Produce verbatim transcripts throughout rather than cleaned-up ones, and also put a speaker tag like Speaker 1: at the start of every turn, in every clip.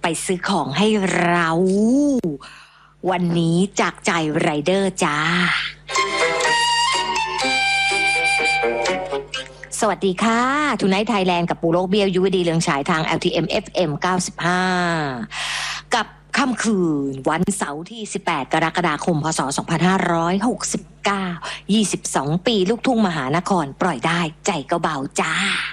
Speaker 1: ไปซื้อของให้เราวันนี้จากใจไรเดอร์จ้าสวัสดีค่ะทูไนท์ไทยแลนด์กับปูโรเบียวยูวดีเรืองฉายทาง แอล ที เอ็ม เอฟ เอ็ม เก้าสิบห้ากับค่ำคืนวันเสาร์ที่สิบแปดกรกฎาคมพ.ศ. สองพันห้าร้อยหกสิบเก้า ยี่สิบสองปีลูกทุ่งมหานครปล่อยได้ใจก็เบาจ้า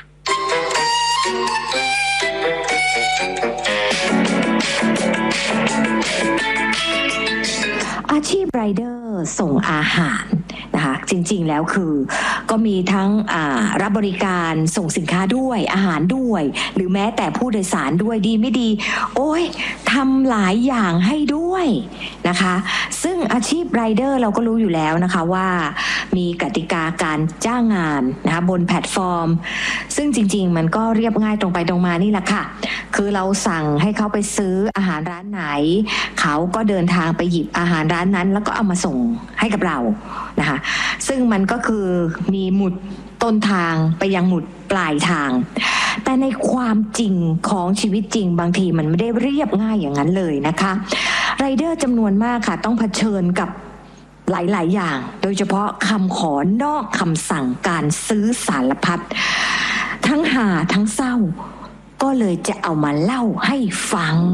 Speaker 1: อาชีพไรเดอร์ส่งอาหารนะคะจริงๆแล้วคือก็มีทั้งรับบริการส่งสินค้าด้วยอาหารด้วยหรือแม้แต่ผู้โดยสารด้วยดีไม่ดีโอ้ยทำหลายอย่างให้ด้วยนะคะซึ่งอาชีพไรเดอร์เราก็รู้อยู่แล้วนะคะว่ามีกติกาการจ้างงานนะคะบนแพลตฟอร์มซึ่งจริงๆมันก็เรียบง่ายตรงไปตรงมานี่แหละค่ะคือเราสั่งให้เขาไปซื้ออาหารร้านไหนเขาก็เดินทางไปหยิบอาหารร้านนั้นแล้วก็เอามาส่งให้กับเรานะคะซึ่งมันก็คือมีหมุดต้นทางไปยังหมุดปลายทางแต่ในความจริงของชีวิตจริงบางทีมันไม่ได้เรียบง่ายอย่างนั้นเลยนะคะไรเดอร์จำนวนมากค่ะต้องเผชิญกับหลายๆอย่างโดยเฉพาะคำขอนอกคำสั่งการซื้อสารพัดทั้งหาทั้งเศร้าก็เลยจะเอามาเล่าให้ฟัง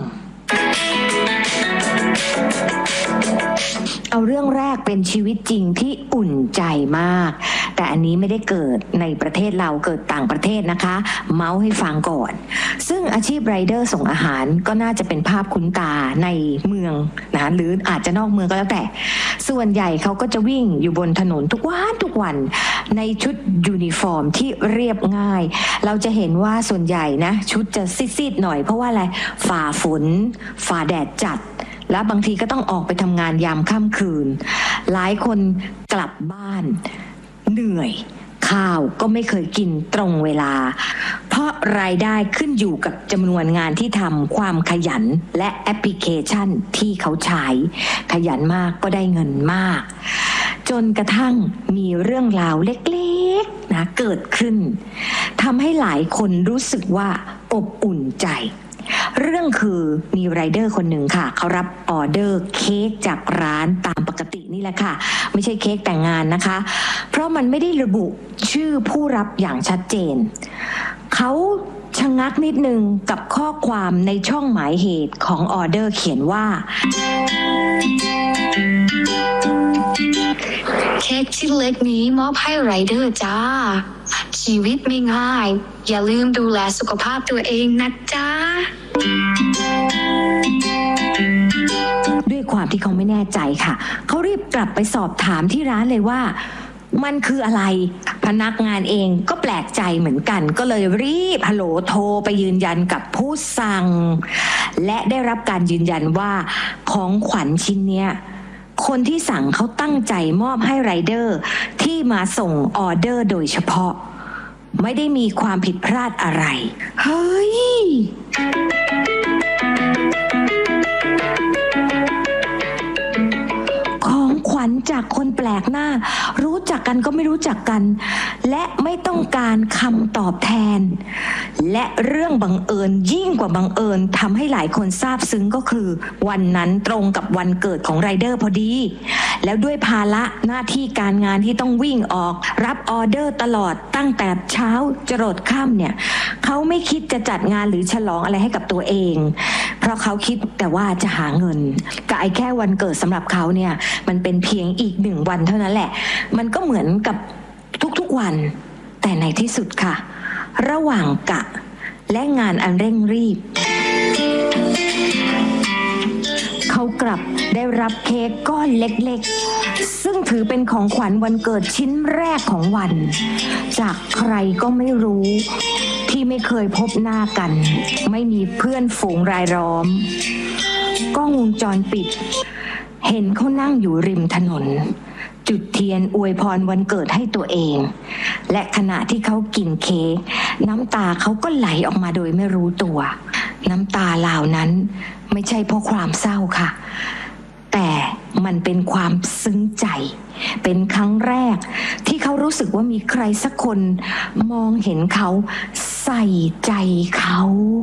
Speaker 1: เอาเรื่องแรกเป็นชีวิตจริงที่อุ่นใจมากแต่อันนี้ไม่ได้เกิดในประเทศเราเกิดต่างประเทศนะคะเมาส์ให้ฟังก่อนซึ่งอาชีพไรเดอร์ส่งอาหารก็น่าจะเป็นภาพคุ้นตาในเมืองนะหรืออาจจะนอกเมืองก็แล้วแต่ส่วนใหญ่เขาก็จะวิ่งอยู่บนถนนทุกวันทุกวันในชุดยูนิฟอร์มที่เรียบง่ายเราจะเห็นว่าส่วนใหญ่นะชุดจะซีดๆหน่อยเพราะว่าอะไรฝ่าฝนฝ่าแดดจัดและบางทีก็ต้องออกไปทำงานยามค่ำคืนหลายคนกลับบ้านเหนื่อยข้าวก็ไม่เคยกินตรงเวลาเพราะรายได้ขึ้นอยู่กับจำนวนงานที่ทำความขยันและแอปพลิเคชันที่เขาใช้ขยันมากก็ได้เงินมากจนกระทั่งมีเรื่องราวเล็กๆนะเกิดขึ้นทำให้หลายคนรู้สึกว่าอบอุ่นใจเรื่องคือมีไรเดอร์คนหนึ่งค่ะเขารับออเดอร์เค้กจากร้านตามปกตินี่แหละค่ะไม่ใช่เค้กแต่งงานนะคะเพราะมันไม่ได้ระบุชื่อผู้รับอย่างชัดเจนเขาชะงักนิดนึงกับข้อความในช่องหมายเหตุของออเดอร์เขียนว่า
Speaker 2: เค้กชิ้นเล็กนี้มอบให้ไรเดอร์จ้าชีวิตไม่ง่ายอย่าลืมดูแลสุขภาพตัวเองนะจ้า
Speaker 1: ด้วยความที่เขาไม่แน่ใจค่ะเขารีบกลับไปสอบถามที่ร้านเลยว่ามันคืออะไรพนักงานเองก็แปลกใจเหมือนกันก็เลยรีบฮัลโหลโทรไปยืนยันกับผู้สั่งและได้รับการยืนยันว่าของขวัญชิ้นเนี้ยคนที่สั่งเขาตั้งใจมอบให้ไรเดอร์ที่มาส่งออเดอร์โดยเฉพาะไม่ได้มีความผิดพลาดอะไรเฮ้ยของขวัญจากคนแปลกหน้ารู้จักกันก็ไม่รู้จักกันและไม่ต้องการคำตอบแทนและเรื่องบังเอิญยิ่งกว่าบังเอิญทำให้หลายคนซาบซึ้งก็คือวันนั้นตรงกับวันเกิดของไรเดอร์พอดีแล้วด้วยภาระหน้าที่การงานที่ต้องวิ่งออกรับออเดอร์ตลอดตั้งแต่เช้าจรดค่ำเนี่ยเขาไม่คิดจะจัดงานหรือฉลองอะไรให้กับตัวเองเพราะเขาคิดแต่ว่าจะหาเงินกับไอ้แค่วันเกิดสำหรับเขาเนี่ยมันเป็นเพียงอีกหนึ่งวันเท่านั้นแหละมันก็เหมือนกับทุกๆวันแต่ในที่สุดค่ะระหว่างกะและงานอันเร่งรีบเขากลับได้รับเค้กก้อนเล็กๆซึ่งถือเป็นของขวัญวันเกิดชิ้นแรกของวันจากใครก็ไม่รู้ที่ไม่เคยพบหน้ากันไม่มีเพื่อนฝูงรายล้อมกล้องวงจรปิดเห็นเขานั่งอยู่ริมถนนจุดเทียนอวยพรวันเกิดให้ตัวเองและขณะที่เขากินเค้กน้ำตาเขาก็ไหลออกมาโดยไม่รู้ตัวน้ำตาเหล่านั้นไม่ใช่เพราะความเศร้าค่ะแต่มันเป็นความซึ้งใจเป็นครั้งแรกที่เขารู้สึกว่ามีใครสักคนมองเห็นเขาใส่ใจเขา